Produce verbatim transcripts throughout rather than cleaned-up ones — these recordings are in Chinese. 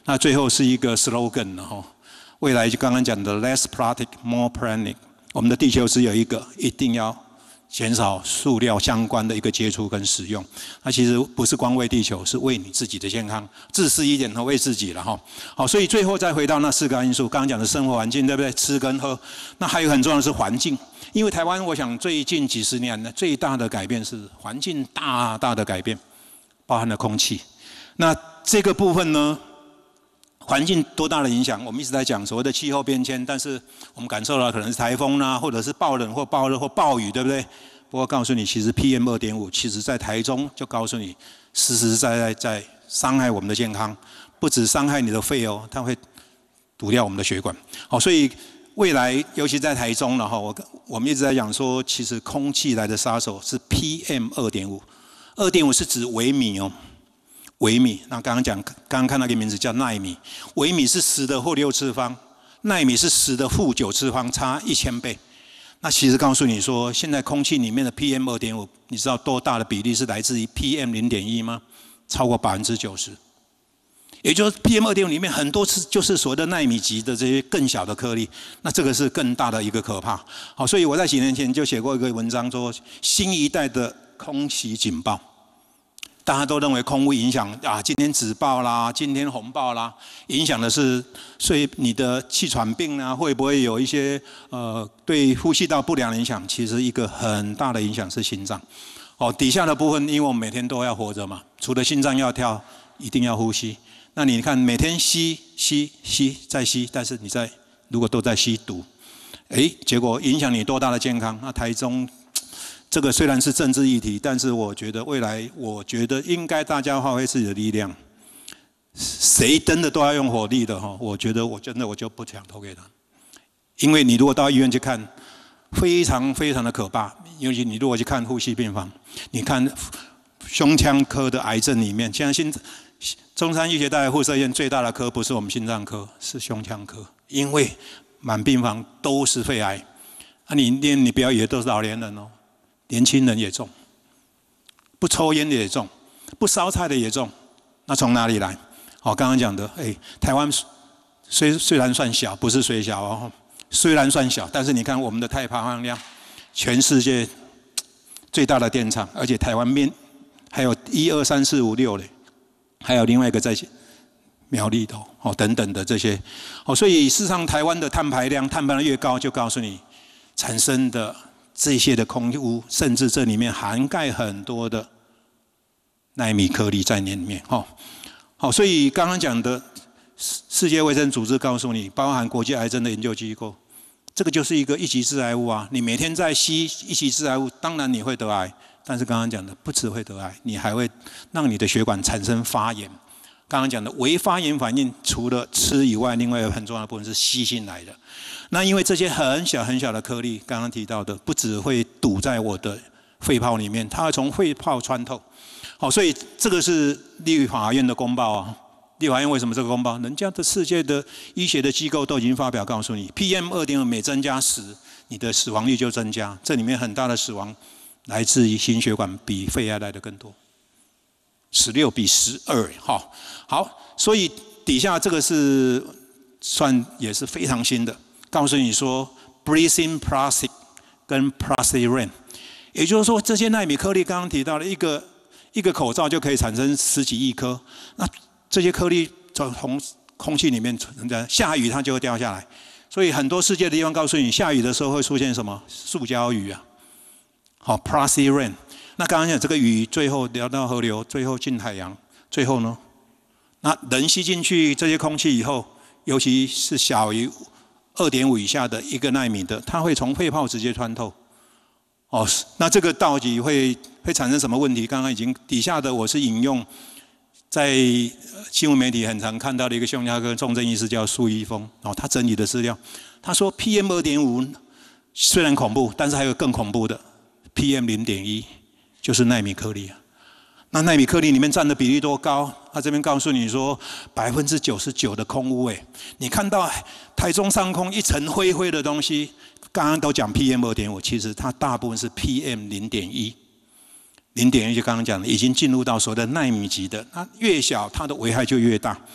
那最后是一个 slogan 哈，未来就刚刚讲的 less plastic more planet， 我们的地球只有一个，一定要减少塑料相关的一个接触跟使用。那其实不是光为地球，是为你自己的健康，自私一点和为自己了哈。好，所以最后再回到那四个因素，刚刚讲的生活环境，对不对？吃跟喝，那还有很重要的是环境。因为台湾，我想最近几十年呢，最大的改变是环境大大的改变，包含了空气。那这个部分呢，环境多大的影响？我们一直在讲所谓的气候变迁，但是我们感受到可能是台风啦、啊，或者是暴冷或暴热或暴雨，对不对？不过告诉你，其实 P M 二点五 其实在台中就告诉你，实实在在在伤害我们的健康，不止伤害你的肺哦，它会堵掉我们的血管。好，所以未来尤其在台中了哈，我我们一直在讲说，其实空气来的杀手是 P M 二点五， 二点五是指微米哦。微米，那刚刚讲，刚刚看到一个名字叫奈米，微米是十的负六次方，奈米是十的负九次方，差一千倍。那其实告诉你说，现在空气里面的 P M 二点五， 你知道多大的比例是来自于 P M 零点一 吗？超过百分之九十。也就是 P M 二点五 里面很多次就是所谓的奈米级的这些更小的颗粒，那这个是更大的一个可怕。好，所以我在几年前就写过一个文章，说新一代的空袭警报。大家都认为空污影响啊，今天紫爆啦，今天红爆啦，影响的是所以你的气喘病啊，会不会有一些呃对呼吸道不良的影响？其实一个很大的影响是心脏。哦，底下的部分，因为我们每天都要活着嘛，除了心脏要跳，一定要呼吸。那你看每天吸吸吸再吸，但是你在如果都在吸毒，哎，结果影响你多大的健康？那台中。这个虽然是政治议题，但是我觉得未来，我觉得应该大家发挥自己的力量。谁真的都要用火力的哈，我觉得我真的我就不想投给他，因为你如果到医院去看，非常非常的可怕。尤其你如果去看呼吸病房，你看胸腔科的癌症里面，现在心中山医学大学附设医院最大的科不是我们心脏科，是胸腔科，因为满病房都是肺癌。啊，你你你不要以为都是老年人哦。年轻人也中，不抽烟的也中，不烧菜的也中，那从哪里来？好，刚刚讲的，哎，台湾虽虽然算小，不是虽小哦，虽然算小，但是你看我们的碳排放量，全世界最大的电厂，而且台湾面还有一二三四五六嘞，还有另外一个在苗栗头，哦等等的这些，哦，所以事实上台湾的碳排量，碳排量越高，就告诉你产生的。这些的空污，甚至这里面涵盖很多的奈米颗粒在里面，哈，好，所以刚刚讲的世界卫生组织告诉你，包含国际癌症的研究机构，这个就是一个一级致癌物啊！你每天在吸一级致癌物，当然你会得癌，但是刚刚讲的不只会得癌，你还会让你的血管产生发炎。刚刚讲的微发炎反应，除了吃以外，另外一个很重要的部分是吸进来的。那因为这些很小很小的颗粒，刚刚提到的，不只会堵在我的肺泡里面，它会从肺泡穿透。好，所以这个是立法院的公报啊。立法院为什么这个公报？人家的世界的医学的机构都已经发表告诉你 ，P M 二点五 每增加十，你的死亡率就增加。这里面很大的死亡来自于心血管，比肺癌来的更多。十六比十二，哈，好，所以底下这个是算也是非常新的，告诉你说 breathing plastic 跟 plastic rain， 也就是说这些奈米颗粒刚刚提到的一个一个口罩就可以产生十几亿颗，那这些颗粒从空气里面存在，下雨它就会掉下来，所以很多世界的地方告诉你，下雨的时候会出现什么？塑胶雨啊，好 plastic rain。那刚刚讲这个雨最后流到河流，最后进海洋，最后呢，那人吸进去这些空气以后，尤其是小于 二点五 以下的一个奈米的，它会从肺泡直接穿透。哦，那这个到底会会产生什么问题？刚刚已经底下的我是引用在新闻媒体很常看到的一个胸腔科重症医师叫苏一峰，哦，他整理的资料，他说 P M 二点五 虽然恐怖，但是还有更恐怖的 P M 零点一。就是奈米颗粒啊，那奈米颗粒里面占的比例多高？他这边告诉你说，百分之九十九的空污哎，你看到台中上空一层灰灰的东西，刚刚都讲 P M 二点五， 其实它大部分是 P M 零点一， 零点一就刚刚讲的，已经进入到所谓的奈米级的，那越小它的危害就越大，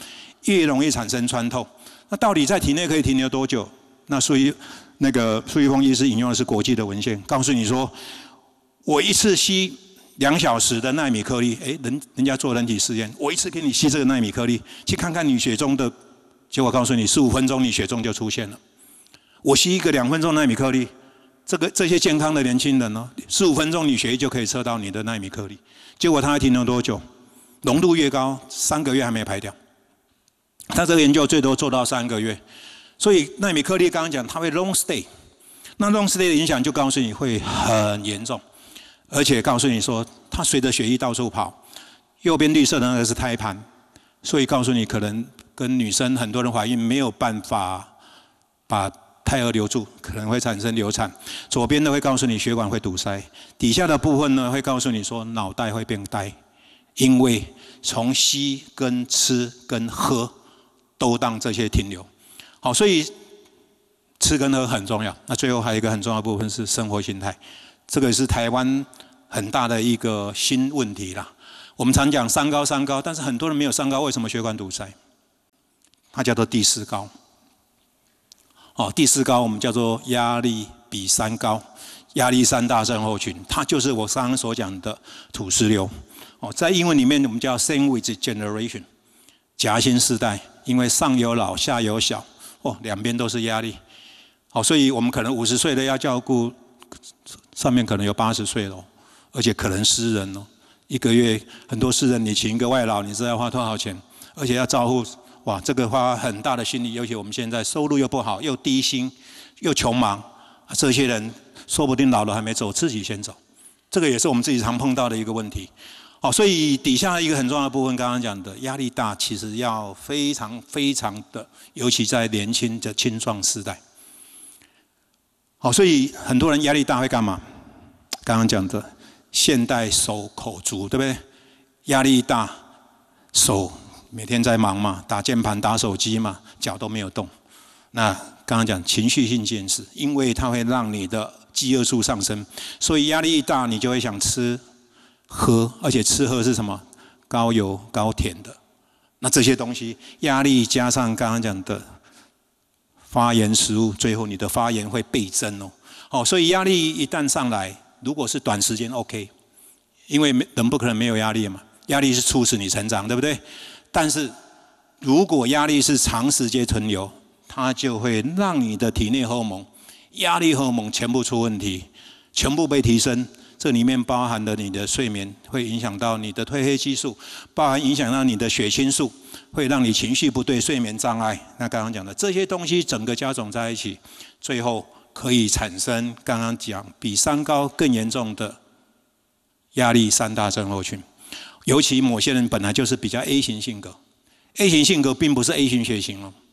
越容易产生穿透。那到底在体内可以停留多久？那苏一那个苏一峰医师引用的是国际的文献，告诉你说，我一次吸两小时的奈米颗粒，哎，人人家做人体实验，我一次给你吸这个奈米颗粒，去看看你血中的，结果告诉你，十五分钟你血中就出现了。我吸一个两分钟奈米颗粒，这个这些健康的年轻人呢，十五分钟你血液就可以测到你的奈米颗粒，结果它还停留多久？浓度越高，三个月还没排掉。他这个研究最多做到三个月，所以奈米颗粒刚刚讲它会 long stay， 那 long stay 的影响就告诉你会很严重，而且告诉你说它随着血液到处跑，右边绿色的那个是胎盘，所以告诉你可能跟女生很多人怀孕没有办法把胎儿留住，可能会产生流产。左边的会告诉你血管会堵塞，底下的部分呢会告诉你说脑袋会变呆，因为从吸跟吃跟喝都让这些停留。好，所以吃跟喝很重要。那最后还有一个很重要的部分是生活形态，这个是台湾很大的一个新问题啦。我们常讲三高三高，但是很多人没有三高，为什么血管堵塞？它叫做第四高。哦，第四高我们叫做压力比三高，压力三大症候群，它就是我刚刚所讲的土石流。哦，在英文里面我们叫 sandwich generation， 夹心世代，因为上有老下有小，哦，两边都是压力。好，所以我们可能五十岁的要照顾，上面可能有八十岁了，而且可能私人哦，一个月很多私人你请一个外劳，你知道要花多少钱？而且要照顾，哇，这个花很大的心力，尤其我们现在收入又不好，又低薪，又穷忙，这些人说不定老了还没走，自己先走，这个也是我们自己常碰到的一个问题。好，所以底下一个很重要的部分，刚刚讲的压力大，其实要非常非常的，尤其在年轻的青壮世代。好，所以很多人压力大会干嘛？刚刚讲的现代手口足，对不对？压力大，手每天在忙嘛，打键盘、打手机嘛，脚都没有动。那刚刚讲情绪性厌食，因为它会让你的饥饿素上升，所以压力一大，你就会想吃。喝，而且吃喝是什么？高油高甜的。那这些东西，压力加上刚刚讲的发炎食物，最后你的发炎会倍增哦。好，所以压力一旦上来，如果是短时间 OK， 因为人不可能没有压力嘛，压力是促使你成长，对不对？但是如果压力是长时间存留，它就会让你的体内荷尔蒙、压力荷尔蒙全部出问题，全部被提升。这里面包含了你的睡眠，会影响到你的褪黑激素，包含影响到你的血清素，会让你情绪不对、睡眠障碍。那刚刚讲的这些东西整个加总在一起，最后可以产生刚刚讲比三高更严重的压力三大症候群。尤其某些人本来就是比较 A 型性格 ，A 型性格并不是 A 型血型哦。